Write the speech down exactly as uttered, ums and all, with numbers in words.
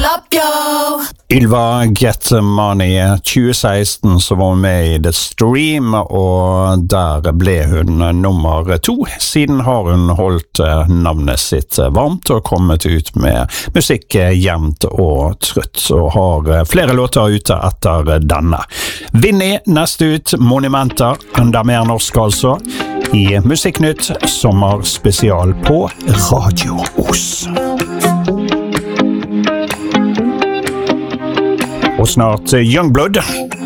up, yo! Ylva Getmani, tjue seksten så var hun med i The Stream, og der ble hun nummer to. Siden har hun holdt navnet sitt varmt og kommet ut med musikk jevnt og trutt, og har flere låter ute etter denne. Vinnie neste ut, Monumenter, enda mer norsk altså, i Musikknytt sommerspesial på Radio Os. Og snart Youngblood.